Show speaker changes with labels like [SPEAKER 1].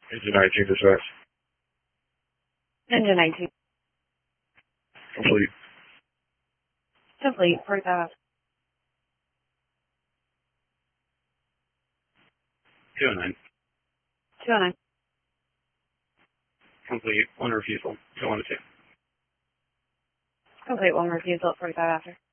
[SPEAKER 1] Engine 19 dispatch.
[SPEAKER 2] Engine 19.
[SPEAKER 1] Complete.
[SPEAKER 2] Complete. 45.
[SPEAKER 1] 209.
[SPEAKER 2] 209.
[SPEAKER 1] Complete. One refusal. 212.
[SPEAKER 2] Complete. 1 refusal at 45 after.